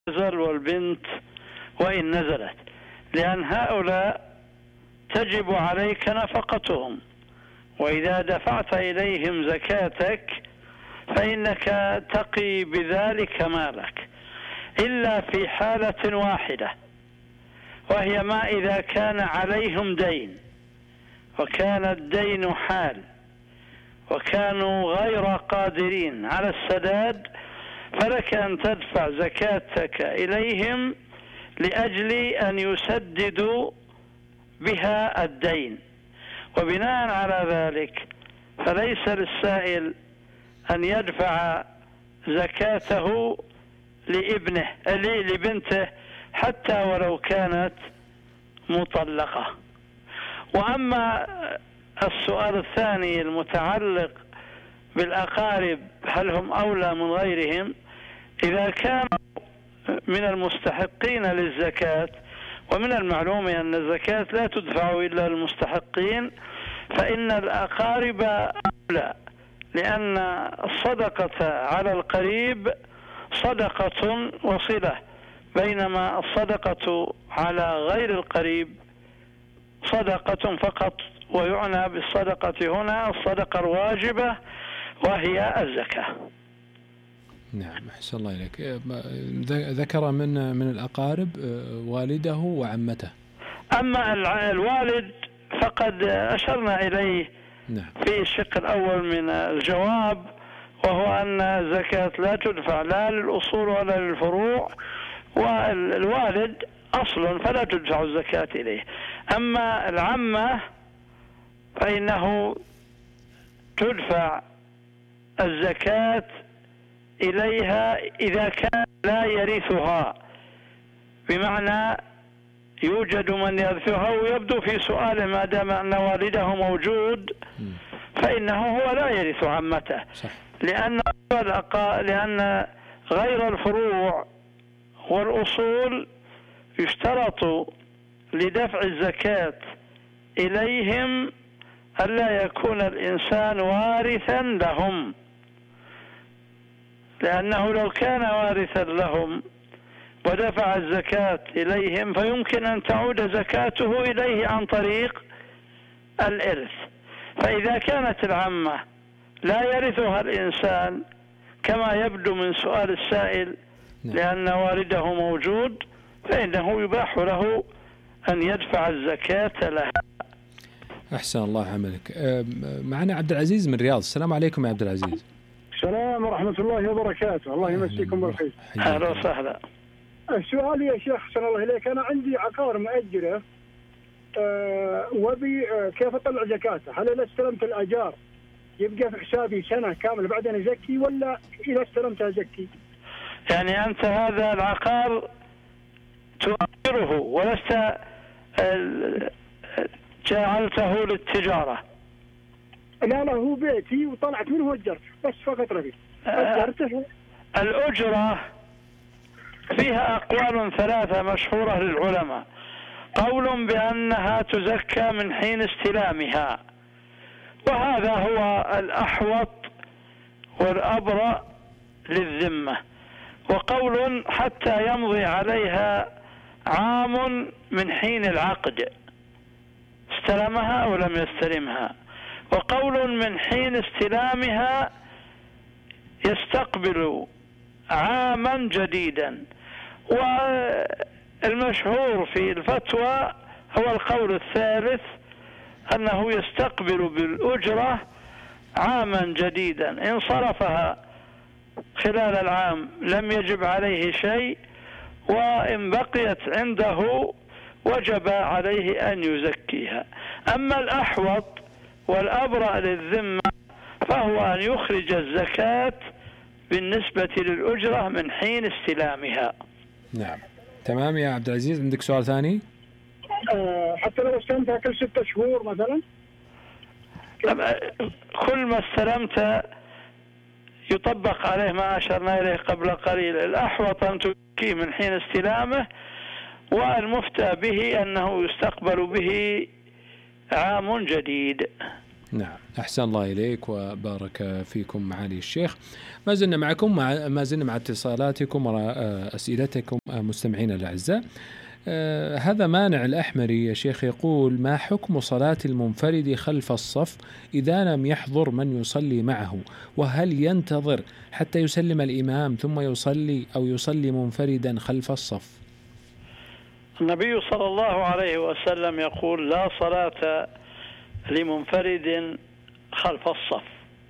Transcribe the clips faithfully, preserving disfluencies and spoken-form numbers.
نزل والبنت وإن نزلت، لأن هؤلاء تجب عليك نفقتهم، وإذا دفعت إليهم زكاتك فإنك تقي بذلك مالك، إلا في حالة واحدة، وهي ما إذا كان عليهم دين وكان الدين حال وكانوا غير قادرين على السداد، فلك أن تدفع زكاتك إليهم لأجل أن يسددوا بها الدين. وبناء على ذلك فليس للسائل أن يدفع زكاته لابنه لبنته حتى ولو كانت مطلقة. وأما السؤال الثاني المتعلق بالأقارب هل هم أولى من غيرهم، إذا كانوا من المستحقين للزكاة، ومن المعلوم أن الزكاة لا تدفع إلا للمستحقين، فإن الأقارب أولى، لأن الصدقة على القريب صدقة وصلة، بينما الصدقة على غير القريب صدقة فقط، ويعنى بالصدقة هنا الصدقة الواجبة وهي الزكاة. نعم، أحسن الله إليك. ذكر من من الأقارب والده وعمته. أما الوالد فقد أشرنا إليه نعم في الشق الأول من الجواب، وهو أن الزكاة لا تدفع لا للأصول ولا للفروع، والوالد أصل فلا تدفع الزكاة إليه. أما العمة فإنه تدفع الزكاة إليها إذا كان لا يرثها، بمعنى يوجد من يرثها، ويبدو في سؤاله ما دام أن والده موجود فإنه هو لا يرث عمته، لأن لأن غير الفروع والأصول يشترط لدفع الزكاة إليهم ألا يكون الإنسان وارثا لهم، لأنه لو كان وارثا لهم ودفع الزكاة إليهم فيمكن أن تعود زكاته إليه عن طريق الإرث. فإذا كانت العمة لا يرثها الإنسان كما يبدو من سؤال السائل لأن والده موجود، فإنه يباح له أن يدفع الزكاة لها. أحسن الله عملك. معنا عبد العزيز من الرياض. السلام عليكم يا عبد العزيز. السلام ورحمة الله وبركاته. الله يمسيكم بالخير. أهلا وسهلا. السؤال يا شيخ أحسن الله إليك، أنا عندي عقار مأجرة أه وبي أه كيف أطلع زكاته؟ هل إذا استلمت الأجار يبقى في حسابي سنة كاملة بعدين أزكي، ولا إذا استلمت أزكي؟ يعني أنت هذا العقار تؤجره ولست جعلته للتجارة؟ لا لا، هو بيتي وطلعت منه وأجرته بس فقط ربي أجرته. الأجرة فيها أقوال ثلاثة مشهورة للعلماء، قول بأنها تزكى من حين استلامها، وهذا هو الأحوط والأبرأ للذمة، وقول حتى يمضي عليها عام من حين العقد استلمها أو لم يستلمها، وقول من حين استلامها يستقبل عاما جديدا. والمشهور في الفتوى هو القول الثالث أنه يستقبل بالأجرة عاما جديدا، إن صرفها خلال العام لم يجب عليه شيء، وإن بقيت عنده وجب عليه أن يزكيها. أما الأحوط والأبرأ للذمة فهو أن يخرج الزكاة بالنسبة للأجرة من حين استلامها. نعم تمام. يا عبد العزيز عندك سؤال ثاني؟ أه حتى لو استلمتها كل ستة شهور مثلا؟ كل ما استلمت يطبق عليه ما أشرنا إليه قبل قليل. الأحوط أن تزكيه من حين استلامه، والمفتى به أنه يستقبل به عام جديد. نعم، أحسن الله إليك وبارك فيكم معالي الشيخ. ما زلنا معكم مع ما زلنا مع اتصالاتكم وأسئلتكم مستمعين الأعزاء. آه هذا مانع الأحمري يا شيخ يقول: ما حكم صلاة المنفرد خلف الصف إذا لم يحضر من يصلي معه؟ وهل ينتظر حتى يسلم الإمام ثم يصلي أو يصلي منفردا خلف الصف؟ النبي صلى الله عليه وسلم يقول: لا صلاة لمنفرد خلف الصف.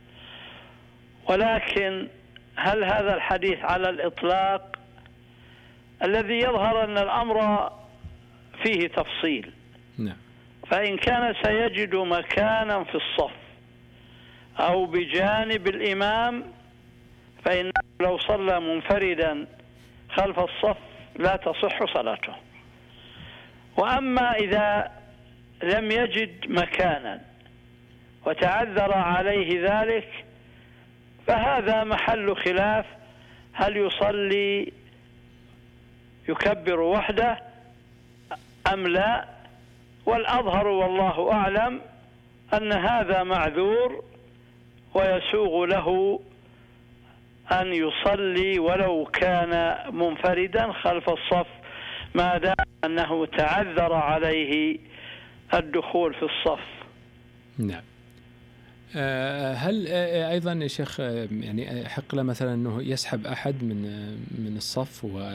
ولكن هل هذا الحديث على الإطلاق؟ الذي يظهر أن الأمر فيه تفصيل. نعم. فإن كان سيجد مكانا في الصف أو بجانب الإمام فإنه لو صلى منفردا خلف الصف لا تصح صلاته. وأما إذا لم يجد مكانا وتعذر عليه ذلك فهذا محل خلاف، هل يصلي يكبر وحده أم لا؟ والأظهر والله أعلم أن هذا معذور ويسوغ له أن يصلي ولو كان منفردا خلف الصف ما دام أنه تعذر عليه الدخول في الصف. نعم. هل أيضا يا شيخ يعني حق له مثلا أنه يسحب أحد من من الصف و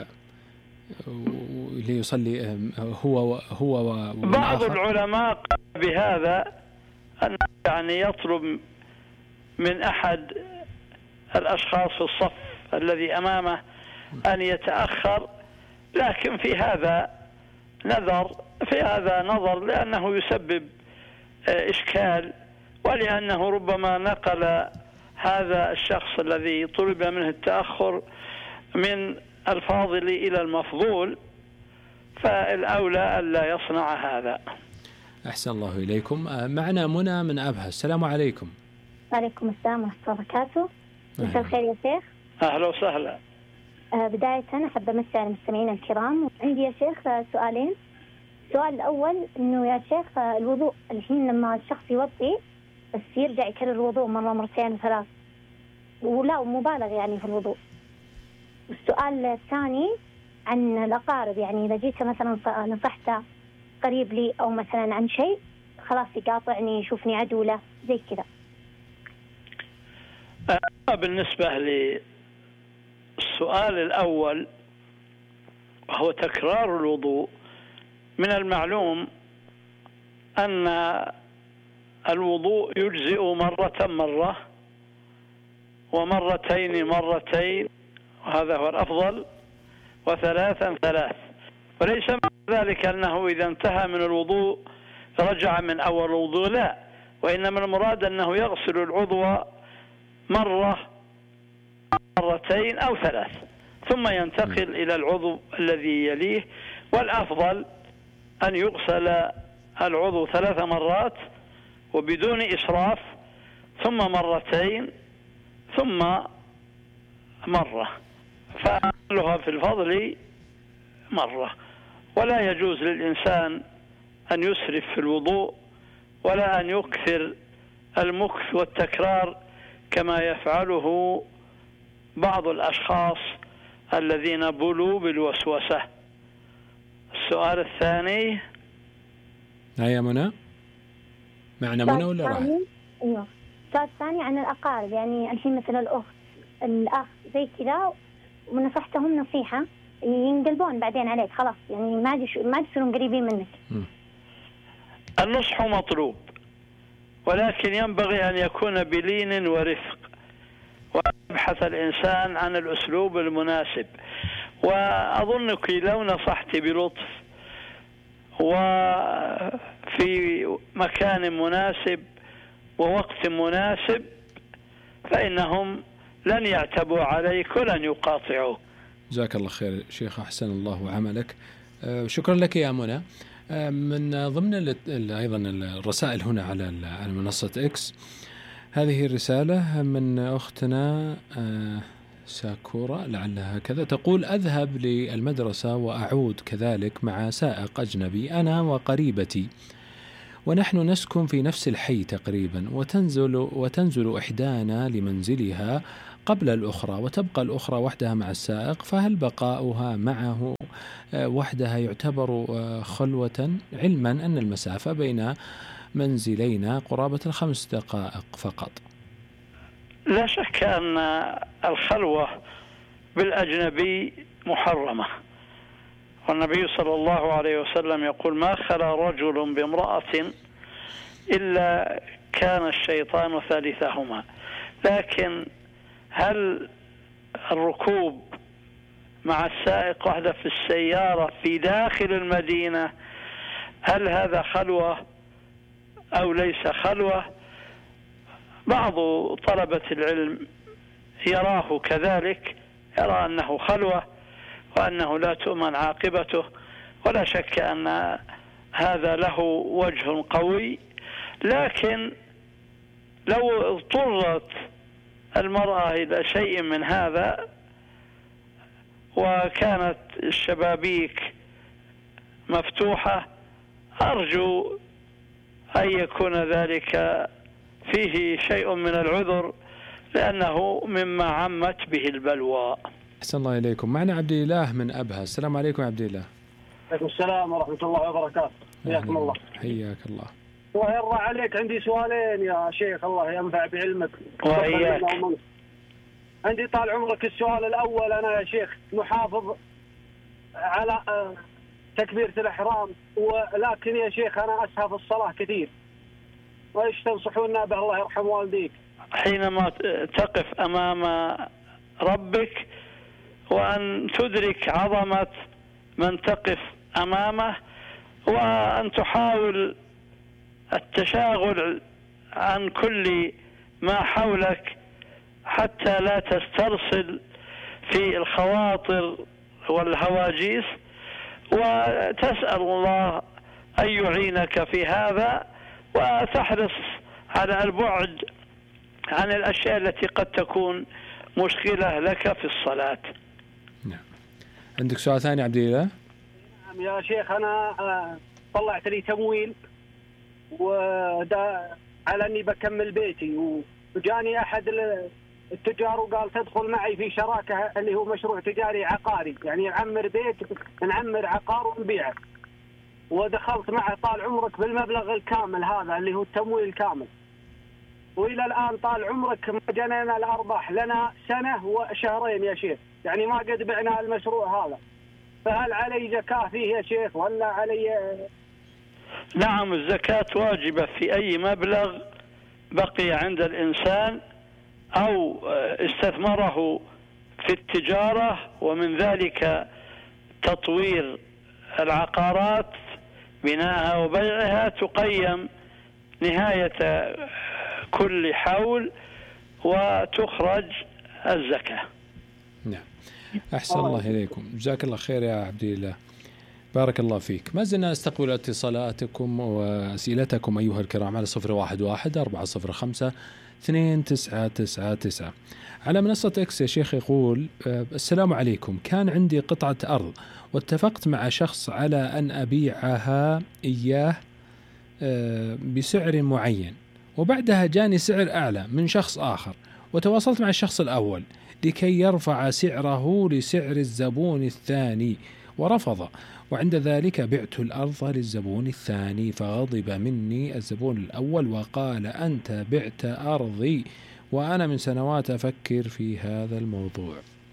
ليصلي هو هو و بعض العلماء قال بهذا أن يعني يطلب من أحد الأشخاص في الصف الذي أمامه أن يتأخر، لكن في هذا نظر في هذا نظر لأنه يسبب إشكال، ولأنه ربما نقل هذا الشخص الذي طلب منه التأخر من الفاضل إلى المفضول، فالأولى ألا يصنع هذا. أحسن الله إليكم. معنا منى من أبها. السلام عليكم. وعليكم السلام ورحمة الله وبركاته. مساء الخير يا شيخ. أهلا وسهلا. آه بداية أحب أمسي على المستمعين الكرام. عندي يا شيخ سؤالين. السؤال الأول إنه يا شيخ الوضوء الحين لما الشخص يوضي بس يرجع يكرر الوضوء مرة مرتين وثلاث ولا مبالغ يعني في الوضوء. السؤال الثاني عن الأقارب، يعني إذا جيت مثلا نصحته قريب لي أو مثلا عن شيء خلاص يقاطعني يشوفني عدو له زي كذا. بالنسبة للسؤال الأول وهو تكرار الوضوء، من المعلوم أن الوضوء يجزئ مرة مرة ومرتين مرتين وهذا هو الأفضل، وثلاثا ثلاث، وليس معنى ذلك أنه إذا انتهى من الوضوء رجع من أول الوضوء، لا، وإنما المراد أنه يغسل العضو مرة مرتين أو ثلاث ثم ينتقل إلى العضو الذي يليه، والأفضل أن يغسل العضو ثلاث مرات وبدون إسراف، ثم مرتين ثم مرة، فأقلها في الفضل مرة. ولا يجوز للإنسان أن يسرف في الوضوء ولا أن يكثر المكث والتكرار كما يفعله بعض الأشخاص الذين بلوا بالوسوسة. السؤال الثاني. يا منى معنا منى ولا راح؟ ايوه. السؤال الثاني عن الأقارب، يعني الحين مثل الأخت الأخ زي كذا ونصحتهم نصيحة ينقلبون بعدين عليك خلاص، يعني ما عاد ما عاد يصيرون قريبين منك. م. النصح مطلوب، ولكن ينبغي أن يكون بلين ورفق، ويبحث الإنسان عن الأسلوب المناسب. وأظنك لو نصحت بلطف وفي مكان مناسب ووقت مناسب فإنهم لن يعتبوا عليك ولن يقاطعوك. جزاك الله خير شيخ، أحسن الله عملك. أه شكرا لك يا منى. أه من ضمن أيضا الرسائل هنا على على منصة إكس، هذه الرسالة من أختنا أه ساكورا لعلها كذا، تقول: أذهب للمدرسة وأعود كذلك مع سائق أجنبي أنا وقريبتي، ونحن نسكن في نفس الحي تقريبا، وتنزل, وتنزل إحدانا لمنزلها قبل الأخرى، وتبقى الأخرى وحدها مع السائق، فهل بقاؤها معه وحدها يعتبر خلوة، علما أن المسافة بين منزلينا قرابة الخمس دقائق فقط؟ لا شك أن الخلوة بالأجنبي محرمة، والنبي صلى الله عليه وسلم يقول: ما خلا رجل بامرأة إلا كان الشيطان ثالثهما. لكن هل الركوب مع السائق وحده في السيارة في داخل المدينة هل هذا خلوة أو ليس خلوة؟ بعض طلبة العلم يراه كذلك، يرى أنه خلوة وأنه لا تؤمن عاقبته، ولا شك أن هذا له وجه قوي. لكن لو اضطرت المرأة إلى شيء من هذا وكانت الشبابيك مفتوحة، أرجو أن يكون ذلك فيه شيء من العذر، لأنه مما عمت به البلوى. أحسن الله إليكم. معنا عبد الله من أبها. السلام عليكم عبد الله. عليكم السلام ورحمة الله وبركاته. حياكم الله. حياك الله. الله يرضى عليك، عندي سؤالين يا شيخ، الله ينفع بعلمك. وإياك. عندي طال عمرك السؤال الأول، أنا يا شيخ محافظ على تكبيرة الإحرام، ولكن يا شيخ أنا أسهى في الصلاة كثير، وإيش تنصحونا به الله يرحم والديك؟ حينما تقف أمام ربك وأن تدرك عظمة من تقف أمامه، وأن تحاول التشاغل عن كل ما حولك حتى لا تسترسل في الخواطر والهواجيس، وتسأل الله أن يعينك في هذا، وتحرص على البعد عن الأشياء التي قد تكون مشكلة لك في الصلاة. نعم. عندك سؤال ثاني عبد الله؟ نعم يا شيخ، أنا طلعت لي تمويل ودا على أني بكمل بيتي، وجاني أحد التجار وقال تدخل معي في شراكة اللي هو مشروع تجاري عقاري، يعني نعمر بيت نعمر عقار ونبيعه، ودخلت معه طال عمرك بالمبلغ الكامل هذا اللي هو التمويل الكامل، وإلى الآن طال عمرك ما جنينا الأرباح، لنا سنة وشهرين يا شيخ، يعني ما قد بعنا المشروع هذا، فهل علي زكاة فيه يا شيخ ولا علي؟ نعم، الزكاة واجبة في أي مبلغ بقي عند الإنسان أو استثمره في التجارة، ومن ذلك تطوير العقارات بناءها وبيعها، تقيم نهاية كل حول وتخرج الزكاة. نعم. أحسن الله إليكم، جزاك الله خير يا عبد الله، بارك الله فيك. ما زلنا نستقبل اتصالاتكم وأسئلتكم أيها الكرام على صفر واحد واحد أربعة صفر خمسة اثنين تسعة تسعة تسعة. على منصة إكس يا شيخ يقول: السلام عليكم، كان عندي قطعة أرض واتفقت مع شخص على أن أبيعها إياه بسعر معين، وبعدها جاني سعر أعلى من شخص آخر، وتواصلت مع الشخص الأول لكي يرفع سعره لسعر الزبون الثاني ورفض، وعند ذلك بعت الأرض للزبون الثاني، فغضب مني الزبون الأول وقال: أنت بعت أرضي وأنا من سنوات أفكر في هذا الموضوع.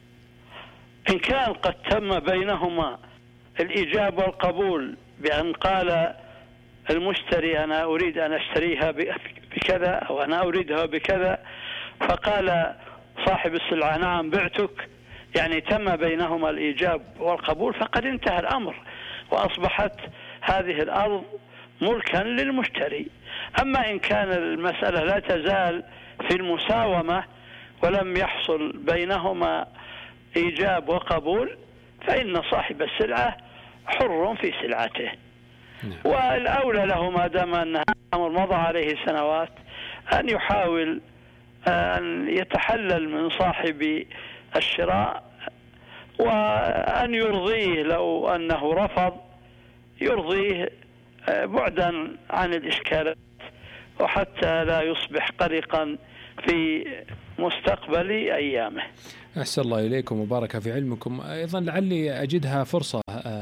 إن كان قد تم بينهما الإيجاب والقبول بأن قال المشتري أنا أريد أن أشتريها بكذا أو أنا أريدها بكذا، فقال صاحب السلعة نعم بعتك، يعني تم بينهما الإيجاب والقبول، فقد انتهى الأمر وأصبحت هذه الأرض ملكا للمشتري. أما إن كان المسألة لا تزال في المساومة ولم يحصل بينهما إيجاب وقبول، فإن صاحب السلعة حر في سلعته، والأولى له ما دام أن هذا الأمر مضى عليه سنوات أن يحاول أن يتحلل من صاحب الشراء، وأن يرضيه لو أنه رفض، يرضيه بعدا عن الإشكالات، وحتى لا يصبح قلقا في مستقبل أيامه. أحسن الله إليكم وبارك في علمكم. أيضا لعلي أجدها فرصة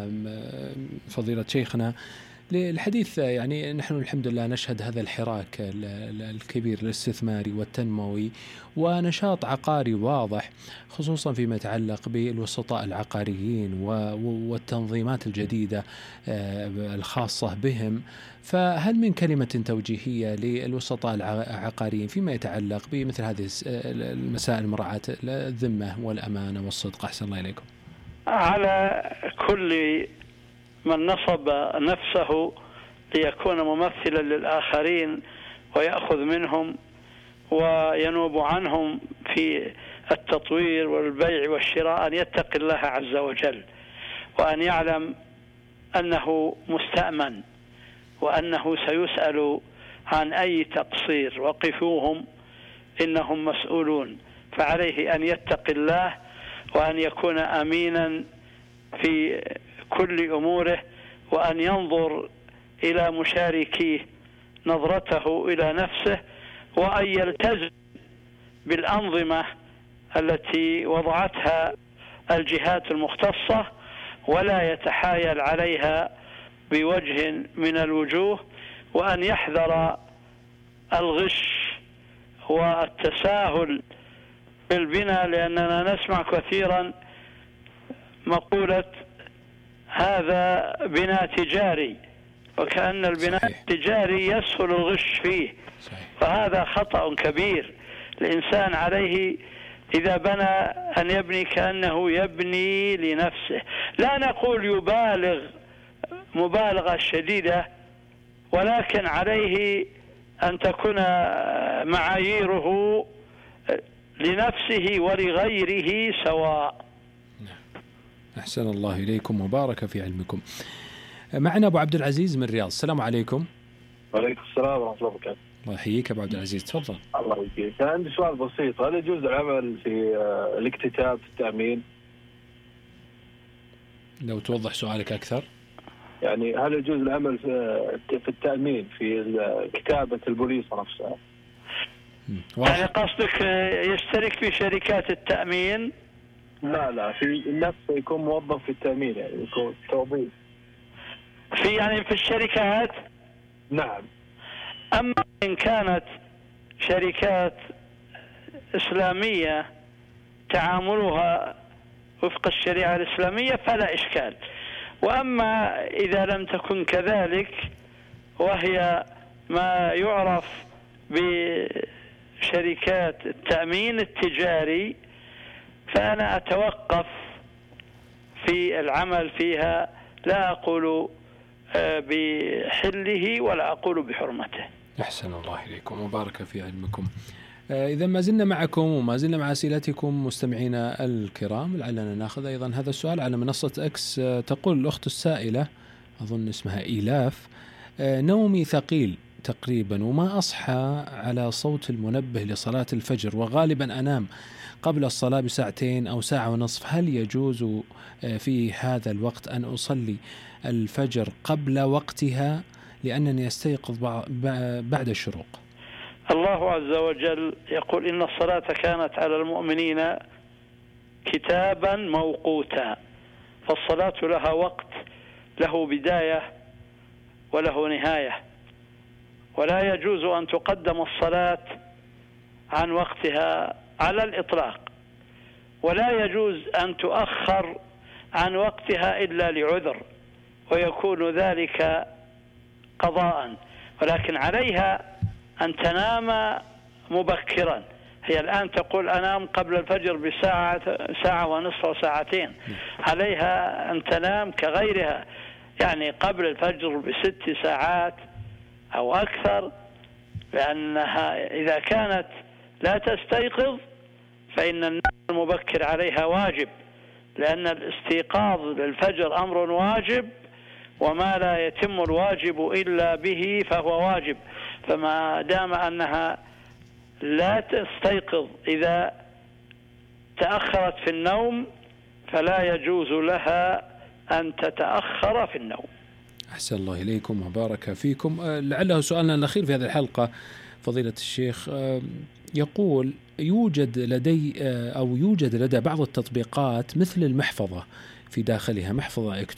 فضيلة شيخنا للحديث، يعني نحن الحمد لله نشهد هذا الحراك الكبير الاستثماري والتنموي ونشاط عقاري واضح، خصوصا فيما يتعلق بالوسطاء العقاريين والتنظيمات الجديدة الخاصة بهم. فهل من كلمة توجيهية للوسطاء العقاريين فيما يتعلق بمثل هذه المسائل، مراعاة الذمة والأمانة والصدق؟ أحسن الله إليكم. على كل من نصب نفسه ليكون ممثلا للآخرين ويأخذ منهم وينوب عنهم في التطوير والبيع والشراء أن يتقي الله عز وجل، وأن يعلم أنه مستأمن، وأنه سيسأل عن أي تقصير، وقفوهم إنهم مسؤولون. فعليه أن يتقي الله وأن يكون أمينا في كل أموره، وأن ينظر إلى مشاركيه نظرته إلى نفسه، وأن يلتزم بالأنظمة التي وضعتها الجهات المختصة، ولا يتحايل عليها بوجه من الوجوه، وأن يحذر الغش والتساهل بالبناء، لأننا نسمع كثيرا مقولة هذا بناء تجاري، وكأن البناء التجاري يسهل الغش فيه، فهذا خطأ كبير. الإنسان عليه إذا بنى أن يبني كأنه يبني لنفسه، لا نقول يبالغ مبالغة شديدة، ولكن عليه أن تكون معاييره لنفسه ولغيره سواء. أحسن الله إليكم وبارك في علمكم. معنا أبو عبد العزيز من الرياض. السلام عليكم. وعليكم السلام ورحمة الله وبركاته. الله يحييك أبو عبد العزيز، تفضل. الله يحييك. عندي سؤال بسيط، هل يجوز العمل في الاكتتاب في التأمين؟ لو توضح سؤالك أكثر. يعني هل يجوز العمل في التأمين في كتابة البوليصة نفسها؟ يعني قصدك يشترك في شركات التأمين؟ لا لا، في النفس يكون موظف في التأمين، يعني يكون توظيف في يعني في الشركات. نعم. أما إن كانت شركات إسلامية تعاملها وفق الشريعة الإسلامية فلا إشكال، وأما إذا لم تكن كذلك وهي ما يعرف بشركات التأمين التجاري، فأنا أتوقف في العمل فيها، لا أقول بحله ولا أقول بحرمته. أحسن الله إليكم وبارك في علمكم. إذا ما زلنا معكم وما زلنا مع أسئلتكم مستمعينا الكرام، لعلنا نأخذ أيضا هذا السؤال على منصة أكس. تقول الأخت السائلة، أظن اسمها إيلاف، نومي ثقيل تقريبا وما أصحى على صوت المنبه لصلاة الفجر، وغالبا أنام قبل الصلاة بساعتين أو ساعة ونصف، هل يجوز في هذا الوقت أن أصلي الفجر قبل وقتها لأنني أستيقظ بعد الشروق؟ الله عز وجل يقول إن الصلاة كانت على المؤمنين كتابا موقوتا، فالصلاة لها وقت، له بداية وله نهاية، ولا يجوز أن تقدم الصلاة عن وقتها على الإطلاق، ولا يجوز أن تؤخر عن وقتها إلا لعذر، ويكون ذلك قضاء، ولكن عليها أن تنام مبكرا. هي الآن تقول أنام قبل الفجر بساعة ساعة ونصف أو ساعتين، عليها أن تنام كغيرها، يعني قبل الفجر بست ساعات أو أكثر، لأنها إذا كانت لا تستيقظ فإن النوم المبكر عليها واجب، لأن الاستيقاظ للفجر أمر واجب، وما لا يتم الواجب إلا به فهو واجب. فما دام أنها لا تستيقظ إذا تأخرت في النوم فلا يجوز لها أن تتأخر في النوم. أحسن الله إليكم وبارك فيكم. لعله سؤالنا الأخير في هذه الحلقة فضيلة الشيخ، يقول يوجد لدي أو يوجد لدى بعض التطبيقات مثل المحفظة في داخلها محفظة